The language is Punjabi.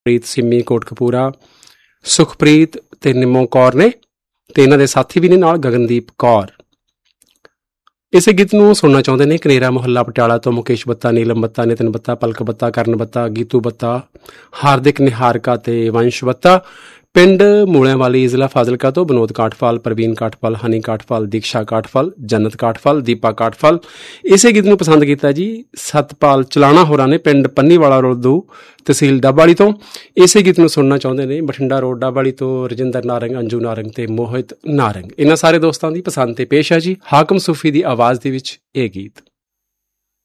ਪ੍ਰੀਤ, ਸਿੰਮੀ ਕੋਟਕਪੂਰਾ, ਸੁਖਪ੍ਰੀਤ ਤੇ ਨਿੰਮੋ ਕੌਰ ਨੇ, ਤੇ ਇਹਨਾਂ ਦੇ ਸਾਥੀ ਵੀ ਨੇ ਨਾਲ ਗਗਨਦੀਪ ਕੌਰ। ਇਸੇ ਗੀਤ ਨੂੰ ਸੁਣਨਾ ਚਾਹੁੰਦੇ ਨੇ ਕਨੇਰਾ ਮੁਹੱਲਾ ਪਟਿਆਲਾ ਤੋਂ ਮੁਕੇਸ਼ ਬੱਤਾ, ਨੀਲਮ ਬੱਤਾ, ਨਿਤਨ ਬੱਤਾ, ਪਲਕ ਬੱਤਾ, ਕਰਨ ਬੱਤਾ, ਗੀਤੂ ਬੱਤਾ, ਹਾਰਦਿਕ ਨਿਹਾਰਕਾ ਤੇ ਵੰਸ਼ ਬੱਤਾ। ਪਿੰਡ ਮੂਲਿਆਂ ਵਾਲੀ, ਜ਼ਿਲ੍ਹਾ ਫਾਜ਼ਿਲਕਾ ਤੋਂ ਵਿਨੋਦ ਕਾਠਪਾਲ, ਪ੍ਰਵੀਨ ਕਾਠਪਾਲ, ਹਨੀ ਕਾਠਪਾਲ, ਦੀਕਸ਼ਾ ਕਾਠਪਾਲ, ਜੰਨਤ ਕਾਠਪਾਲ, ਦੀਪਾ ਕਾਠਪਾਲ। ਇਸੇ ਗੀਤ ਨੂੰ ਪਸੰਦ ਕੀਤਾ ਜੀ ਸਤਪਾਲ ਚਲਾਣਾ ਹੋਰਾਂ ਨੇ, ਪਿੰਡ ਪੰਨੀਵਾਲਾ ਰੋਦੂ, ਤਹਿਸੀਲ ਡੱਬ ਵਾਲੀ ਤੋਂ। ਇਸੇ ਗੀਤ ਨੂੰ ਸੁਣਨਾ ਚਾਹੁੰਦੇ ਨੇ ਬਠਿੰਡਾ ਰੋਡ ਡੱਬ ਵਾਲੀ ਤੋਂ ਰਜਿੰਦਰ ਨਾਰੰਗ, ਅੰਜੂ ਨਾਰੰਗ ਤੇ ਮੋਹਿਤ ਨਾਰੰਗ। ਇਹਨਾਂ ਸਾਰੇ ਦੋਸਤਾਂ ਦੀ ਪਸੰਦ ਤੇ ਪੇਸ਼ ਹੈ ਜੀ ਹਾਕਮ ਸੂਫੀ ਦੀ ਆਵਾਜ਼ ਦੇ ਵਿੱਚ ਇਹ ਗੀਤ।